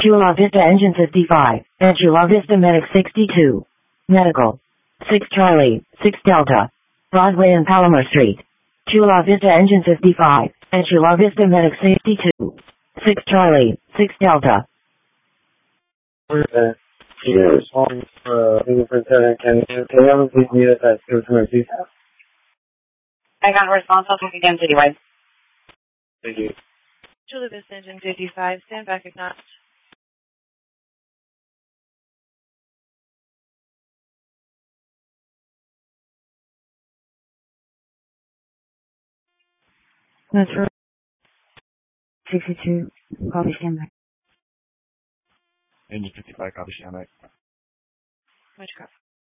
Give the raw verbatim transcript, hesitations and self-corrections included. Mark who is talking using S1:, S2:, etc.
S1: Chula Vista Engine fifty-five, and Chula Vista Medic sixty-two. Medical. six Charlie, six Delta. Broadway and Palomar Street. Chula Vista Engine fifty-five, and Chula Vista Medic sixty-two. six Charlie, six Delta.
S2: Okay. Yes. On, uh, Lieutenant, can you, can you ever please meet us at two twenty?
S3: I got a response. I'll talk again citywide.
S2: Thank you.
S4: Chula Vista Engine fifty-five, stand back if not.
S5: That's for sixty-two, copy stand back.
S6: Engine fifty-five, copy stand back.
S4: Much copy.